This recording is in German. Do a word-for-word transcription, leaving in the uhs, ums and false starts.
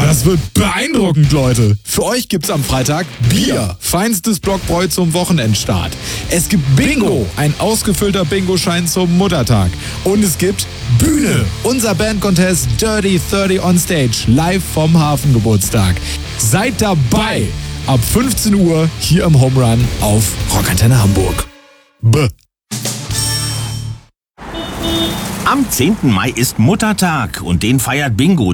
Das wird beeindruckend, Leute. Für euch gibt's am Freitag Bier. Feinstes Blockbräu zum Wochenendstart. Es gibt Bingo. Ein ausgefüllter Bingo-Schein zum Muttertag. Und es gibt Bühne. Unser Bandcontest Dirty dreißig on Stage. Live vom Hafengeburtstag. Seid dabei. Ab fünfzehn Uhr hier im Home Run auf Rockantenne Hamburg. B. Am zehnten Mai ist Muttertag und den feiert Bingo.